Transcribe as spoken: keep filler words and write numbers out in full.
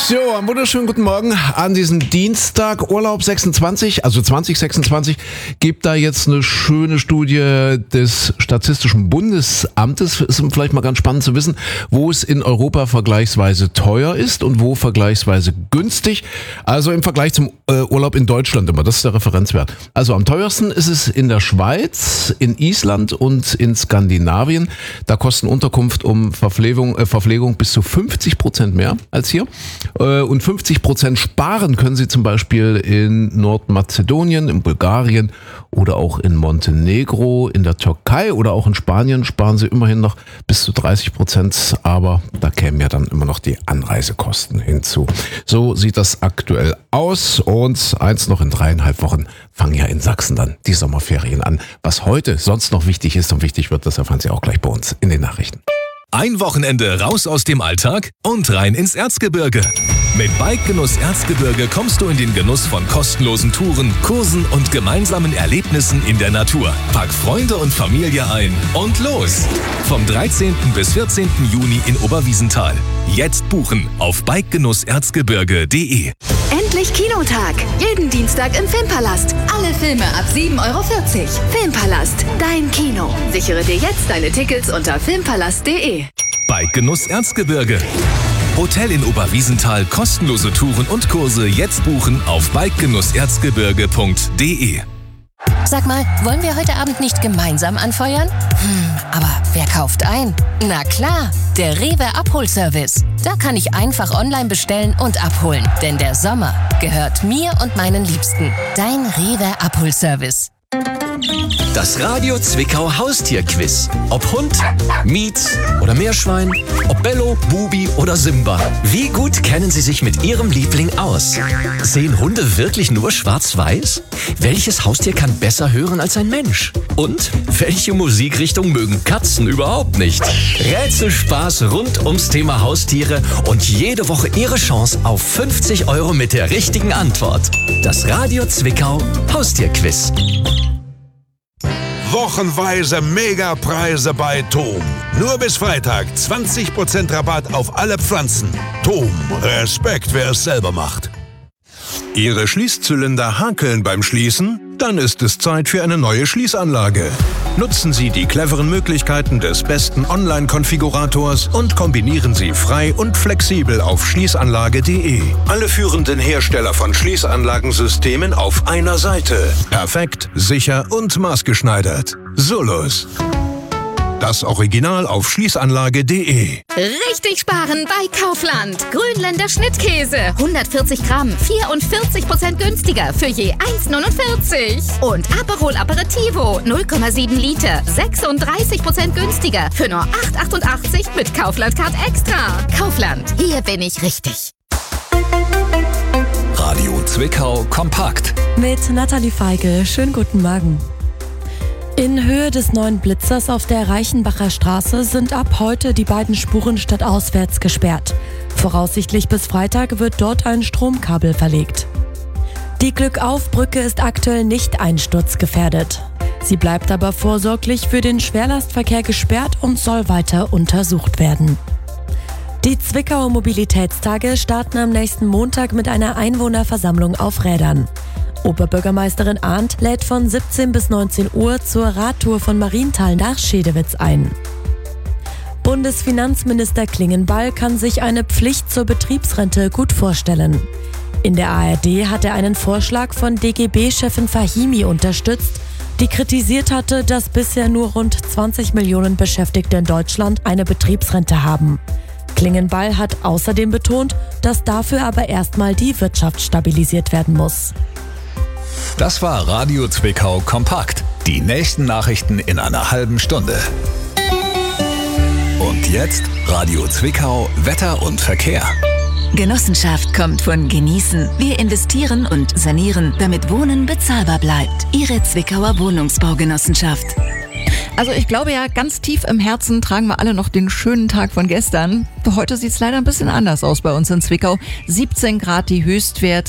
So, einen wunderschönen guten Morgen an diesem Dienstag, Urlaub sechsundzwanzig, also zwanzig sechsundzwanzig, gibt da jetzt eine schöne Studie des Statistischen Bundesamtes. Ist vielleicht mal ganz spannend zu wissen, wo es in Europa vergleichsweise teuer ist und wo vergleichsweise günstig. Also im Vergleich zum äh, Urlaub in Deutschland immer, das ist der Referenzwert. Also am teuersten ist es in der Schweiz, in Island und in Skandinavien. Da kosten Unterkunft um Verpflegung, äh, Verpflegung bis zu fünfzig Prozent mehr als hier. Und fünfzig Prozent sparen können Sie zum Beispiel in Nordmazedonien, in Bulgarien oder auch in Montenegro, in der Türkei oder auch in Spanien sparen Sie immerhin noch bis zu dreißig Prozent, aber da kämen ja dann immer noch die Anreisekosten hinzu. So sieht das aktuell aus und eins noch in dreieinhalb Wochen fangen ja in Sachsen dann die Sommerferien an. Was heute sonst noch wichtig ist und wichtig wird, das erfahren Sie auch gleich bei uns in den Nachrichten. Ein Wochenende raus aus dem Alltag und rein ins Erzgebirge. Mit Bikegenuss Erzgebirge kommst du in den Genuss von kostenlosen Touren, Kursen und gemeinsamen Erlebnissen in der Natur. Pack Freunde und Familie ein und los! Vom dreizehnten bis vierzehnten Juni in Oberwiesenthal. Jetzt buchen auf bikegenuss erzgebirge punkt de. Endlich Kinotag. Jeden Dienstag im Filmpalast. Alle Filme ab sieben Euro vierzig. Filmpalast, dein Kino. Sichere dir jetzt deine Tickets unter filmpalast punkt de. Bikegenuss Erzgebirge. Hotel in Oberwiesenthal, kostenlose Touren und Kurse jetzt buchen auf bikegenuss erzgebirge punkt de. Sag mal, wollen wir heute Abend nicht gemeinsam anfeuern? Hm, aber wer kauft ein? Na klar, der Rewe Abholservice. Da kann ich einfach online bestellen und abholen. Denn der Sommer gehört mir und meinen Liebsten. Dein Rewe Abholservice. Das Radio Zwickau Haustierquiz. Ob Hund, Mietz oder Meerschwein, ob Bello, Bubi oder Simba. Wie gut kennen Sie sich mit Ihrem Liebling aus? Sehen Hunde wirklich nur schwarz-weiß? Welches Haustier kann besser hören als ein Mensch? Und welche Musikrichtung mögen Katzen überhaupt nicht? Rätselspaß rund ums Thema Haustiere und jede Woche Ihre Chance auf fünfzig Euro mit der richtigen Antwort. Das Radio Zwickau Haustierquiz. Wochenweise Megapreise bei Thom. Nur bis Freitag zwanzig Prozent Rabatt auf alle Pflanzen. Thom, Respekt, wer es selber macht. Ihre Schließzylinder hakeln beim Schließen? Dann ist es Zeit für eine neue Schließanlage. Nutzen Sie die cleveren Möglichkeiten des besten Online-Konfigurators und kombinieren Sie frei und flexibel auf schließanlage punkt de. Alle führenden Hersteller von Schließanlagensystemen auf einer Seite. Perfekt, sicher und maßgeschneidert. Solus. Das Original auf schließanlage punkt de. Richtig sparen bei Kaufland. Grünländer Schnittkäse. hundertvierzig Gramm, vierundvierzig Prozent günstiger für je eins neunundvierzig. Und Aperol Aperitivo, null Komma sieben Liter, sechsunddreißig Prozent günstiger für nur acht achtundachtzig mit Kaufland Card Extra. Kaufland, hier bin ich richtig. Radio Zwickau kompakt. Mit Nathalie Feige. Schönen guten Morgen. In Höhe des neuen Blitzers auf der Reichenbacher Straße sind ab heute die beiden Spuren stadtauswärts gesperrt. Voraussichtlich bis Freitag wird dort ein Stromkabel verlegt. Die Glückauf-Brücke ist aktuell nicht einsturzgefährdet. Sie bleibt aber vorsorglich für den Schwerlastverkehr gesperrt und soll weiter untersucht werden. Die Zwickauer Mobilitätstage starten am nächsten Montag mit einer Einwohnerversammlung auf Rädern. Oberbürgermeisterin Arndt lädt von siebzehn bis neunzehn Uhr zur Radtour von Marienthal nach Schedewitz ein. Bundesfinanzminister Klingenball kann sich eine Pflicht zur Betriebsrente gut vorstellen. In der A R D hat er einen Vorschlag von D G B-Chefin Fahimi unterstützt, die kritisiert hatte, dass bisher nur rund zwanzig Millionen Beschäftigte in Deutschland eine Betriebsrente haben. Klingenball hat außerdem betont, dass dafür aber erstmal die Wirtschaft stabilisiert werden muss. Das war Radio Zwickau kompakt. Die nächsten Nachrichten in einer halben Stunde. Und jetzt Radio Zwickau Wetter und Verkehr. Genossenschaft kommt von Genießen. Wir investieren und sanieren, damit Wohnen bezahlbar bleibt. Ihre Zwickauer Wohnungsbaugenossenschaft. Also ich glaube ja, ganz tief im Herzen tragen wir alle noch den schönen Tag von gestern. Heute sieht es leider ein bisschen anders aus bei uns in Zwickau. siebzehn Grad die Höchstwert.